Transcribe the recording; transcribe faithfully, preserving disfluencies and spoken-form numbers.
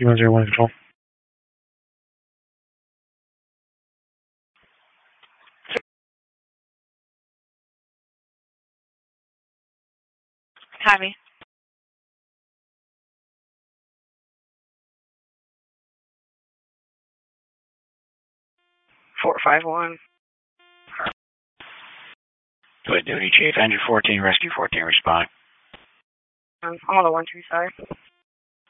Rescue one zero one control. Copy. Four five one. Good duty, Chief. Engine fourteen, Rescue fourteen, respond. I'm on the one two side.